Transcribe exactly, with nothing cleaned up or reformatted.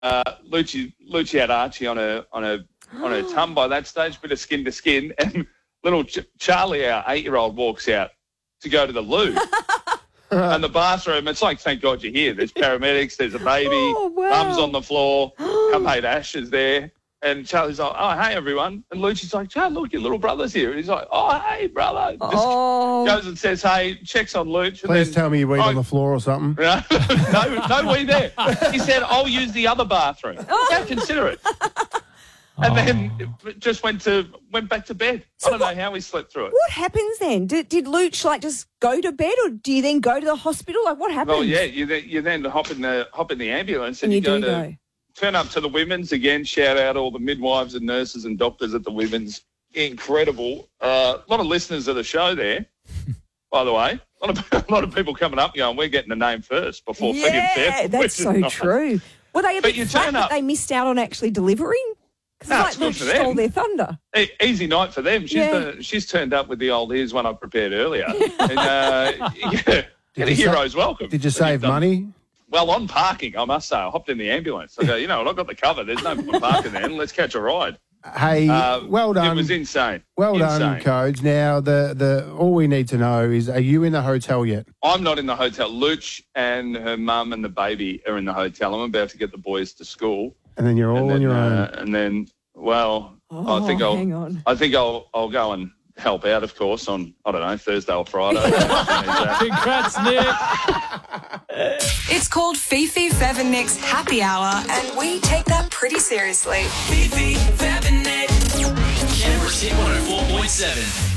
uh, Lucci, Lucci had Archie on a on a on her tum by that stage, bit of skin to skin, and little Ch- Charlie, our eight-year-old, walks out to go to the loo. And the bathroom, it's like, thank God you're here. There's paramedics, there's a baby, Oh, wow. mum's on the floor, her mate Ash is there. And Charlie's like, oh, hey, everyone. And Luci's like, Charlie, look, your little brother's here. And he's like, oh, hey, brother. Just Oh. goes and says, hey, checks on Luch. And Please then, tell me you weed oh, on the floor or something. no, no wee there. He said, I'll use the other bathroom. How considerate. And then it just went to went back to bed. So I don't what- know how he slept through it. What happens then? Did, did Luch like just go to bed, or do you then go to the hospital? Like, what happens? Well, yeah, you then, you then hop in the hop in the ambulance and, And you go do to go. turn up to the women's again. Shout out all the midwives and nurses and doctors at the women's. Incredible. Uh, a lot of listeners of the show there, by the way. A lot of a lot of people coming up going, we're getting the name first before Fee and Yeah, Fair. that's so Nice. true. Were they a But bit you flat turn that up- they missed out on actually delivering? Because No, it's it's like good Luch for them. stole their thunder. E- Easy night for them. She's Yeah. the, she's turned up with the old here's one I prepared earlier. And uh, yeah, get a you sa- hero's welcome. Did you But save you've done- money? Well, on parking, I must say, I hopped in the ambulance. I go, you know what, I've got the cover. There's no point parking there. Let's catch a ride. Hey, Uh, well done. It was insane. Well insane. done, Codes. Now, the, the all we need to know is, are you in the hotel yet? I'm not in the hotel. Luch and her mum and the baby are in the hotel. I'm about to get the boys to school. And then you're all and on then, your own. uh, and then, well, Oh, I think I'll, hang on. I think I'll, I'll go and help out, of course, on, I don't know, Thursday or Friday. Congrats, Nick. It's called Fifi, Fev and Nick's Happy Hour, and we take that pretty seriously. Fifi, Fab and Nick. Canberra's Hit one oh four point seven.